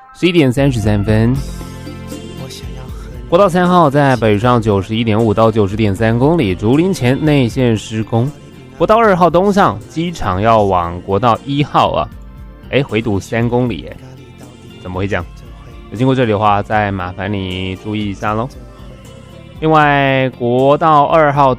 11点33分。国道3号在北上 91.5 到 90.3 公里，竹林前内线施工。国道2号东上，机场要往国道1号啊，回堵3公里耶，怎么会这样？有经过这里的话，再麻烦你注意一下咯。另外，国道2号